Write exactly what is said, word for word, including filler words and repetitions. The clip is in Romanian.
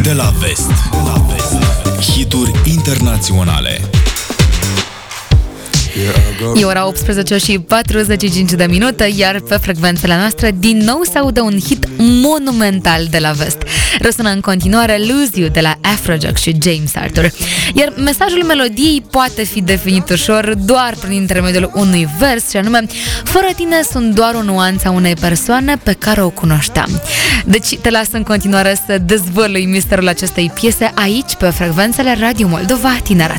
De la Vest. De la Vest. Hituri internaționale. E ora optsprezece și patruzeci și cinci de minute, iar pe frecvențele noastre din nou se aude un hit monumental de la Vest. Răsună în continuare Lose You de la Afrojack și James Arthur. Iar mesajul melodiei poate fi definit ușor doar prin intermediul unui vers, și anume: fără tine sunt doar o nuanță a unei persoane pe care o cunoșteam. Deci te las în continuare să dezvălui misterul acestei piese aici pe frecvențele Radio Moldova Tineret.